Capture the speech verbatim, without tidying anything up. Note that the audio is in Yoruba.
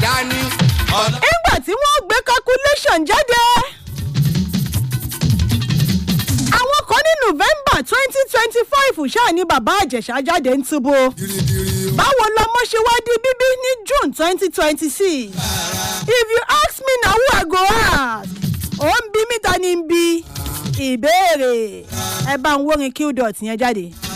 dání. nígbà tí wọ́n gbé calculation jáde àwọn kan ní november twenty twenty five ṣáà ní bàbá àjẹsà jáde ń túbú báwo lọmọ ṣe wá di bíbí ní june twenty twenty six if you ask me na who I go ask ó ń bí mi ta ni ń bí ìbéèrè ẹ bá ń wórin q dot yẹn jáde.